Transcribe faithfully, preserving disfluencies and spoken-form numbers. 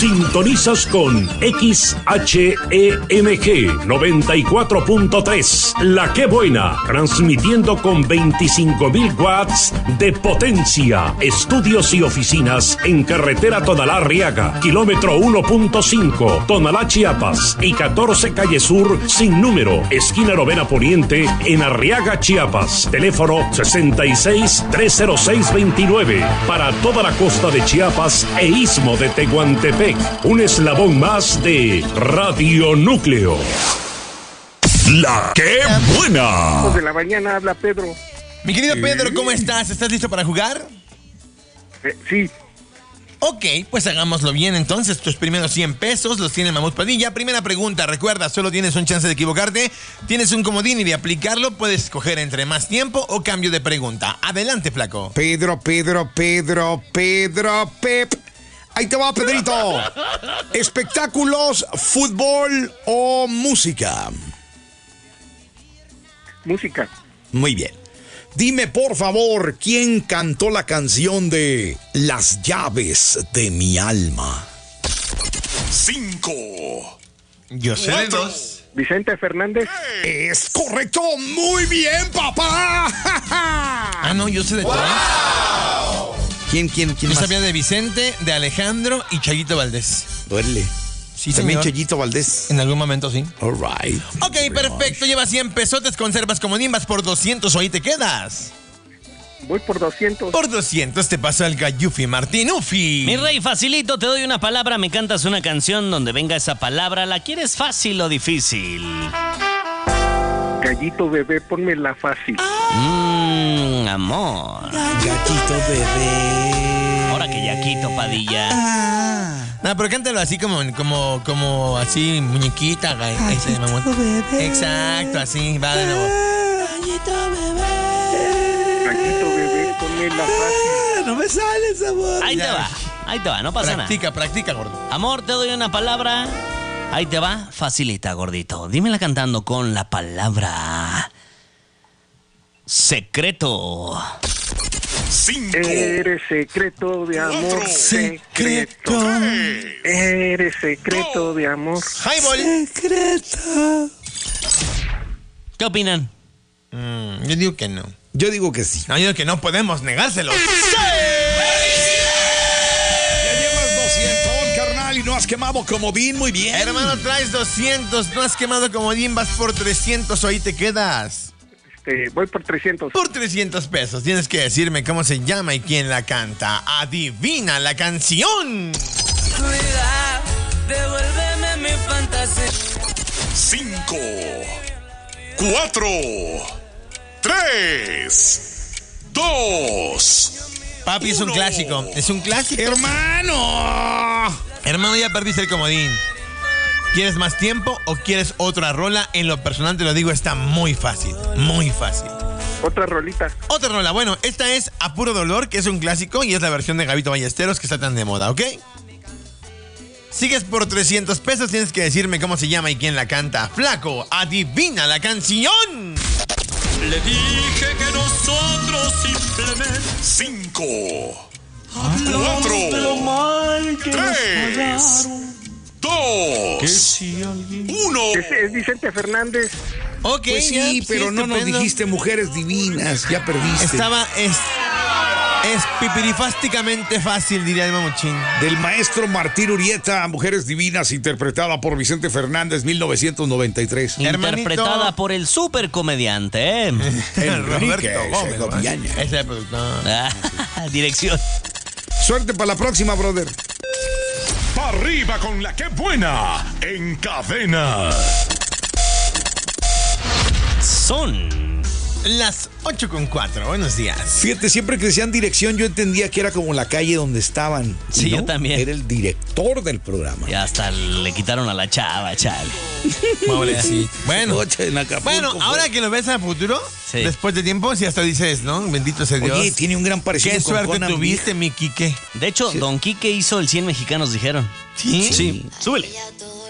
Sintonizas con X H E M G noventa y cuatro punto tres. La Que Buena, transmitiendo con veinticinco mil watts de potencia. Estudios y oficinas en carretera Tonalá-Arriaga, kilómetro uno punto cinco, Tonalá, Chiapas, y catorce calle Sur sin número, esquina Novena Poniente, en Arriaga, Chiapas. Teléfono sesenta y seis, trescientos seis, veintinueve. Para toda la costa de Chiapas e istmo de Tehuantepec. Un eslabón más de Radio Núcleo. La Que Buena. De la mañana habla Pedro. Mi querido Pedro, ¿cómo estás? ¿Estás listo para jugar? Eh, sí. Ok, pues hagámoslo bien entonces. Tus primeros cien pesos los tiene Mamut Padilla. Primera pregunta, recuerda, solo tienes un chance de equivocarte. Tienes un comodín y de aplicarlo puedes escoger entre más tiempo o cambio de pregunta. Adelante, flaco. Pedro, Pedro, Pedro, Pedro, Pep. Ahí te va, Pedrito. ¿Espectáculos, fútbol o música? Música. Muy bien. Dime, por favor, ¿quién cantó la canción de Las llaves de mi alma? Cinco. Yo sé de dos. Vicente Fernández. Es correcto. Muy bien, papá. Ah, no, yo sé de dos. ¿Quién, quién, quién Yo más? sabía de Vicente, de Alejandro y Chayito Valdés. Duele. Sí, También señor. Chayito Valdés. En algún momento, sí. All right. Ok, perfecto. Llevas cien pesotes, conservas como nimbas por doscientos o ahí te quedas. Voy por doscientos. Por doscientos te pasó el Gayufi Martinufi. Mi rey, facilito, te doy una palabra, me cantas una canción donde venga esa palabra. ¿La quieres fácil o difícil? Gallito bebé, ponme la fácil. Mmm, amor. Gatito bebé. Ahora que Yaquito, Padilla. Ah. No, pero cántalo así como, como, como así, muñequita. Gay, ese, mamón. bebé. Exacto, así, va de nuevo. Gallito bebé, ponme la fácil. No me sale esa voz. Ahí te Ya. va, ahí te va, no pasa Practica, nada. practica, gordo. Amor, te doy una palabra. Ahí te va, facilita, gordito. Dímela cantando con la palabra secreto. Cinco. Eres secreto de amor. Secreto. Eres secreto de amor. Highball. Secreto. ¿Qué opinan? Mm, yo digo que no. Yo digo que sí. No, yo digo que no podemos negárselo. Ya llevas doscientos, carnal, y no has quemado comodín. Muy bien. Hermano, traes doscientos, no has quemado como bien, vas por trescientos o ahí te quedas. Este, voy por trescientos. Por trescientos pesos tienes que decirme cómo se llama y quién la canta. Adivina la canción. Cuida, devuélveme mi fantasía. Cinco. Cuatro. Tres. Dos. Papi, es un Uno. clásico, es un clásico. Hermano. Hermano, ya perdiste el comodín. ¿Quieres más tiempo o quieres otra rola? En lo personal te lo digo, está muy fácil, muy fácil. Otra rolita. Otra rola, bueno, esta es A Puro Dolor, que es un clásico y es la versión de Gabito Ballesteros que está tan de moda, ¿ok? Sigues por trescientos pesos, tienes que decirme cómo se llama y quién la canta. Flaco, adivina la canción. Le dije que nosotros simplemente Cinco. hablamos de lo mal que nos Tres. pagaron. Dos. Que si alguien... Uno. Es, es Vicente Fernández. Ok, Pues ya, sí, pero no nos estupendo. dijiste mujeres divinas. Ya perdiste. Estaba es, es pipirifásticamente fácil, diría el mamuchín. Del maestro Martín Urieta, Mujeres Divinas, interpretada por Vicente Fernández, mil novecientos noventa y tres. Hermanito. Interpretada por el supercomediante, ¿eh? Enrique Gómez, Segoviaña. ¿no? Ese es el productor. Ah, dirección. Suerte para la próxima, brother. Arriba con La Que Buena. En cadena. Son Las ocho con cuatro, buenos días. Fíjate, siempre que decían dirección, yo entendía que era como la calle donde estaban. Sí, ¿no? yo también. Era el director del programa. y hasta le quitaron a la chava, chale. Pobre, así. Bueno, Noche en Acapulco, bueno, fue. ahora que lo ves a futuro, Sí. después de tiempo, si hasta dices, ¿no? Bendito sea Dios. Oye, tiene un gran parecido Qué con suerte Conan tuviste, mi Quique. De hecho, Don Quique hizo el cien mexicanos, dijeron. ¿Sí? Sí, súbele. Ya todo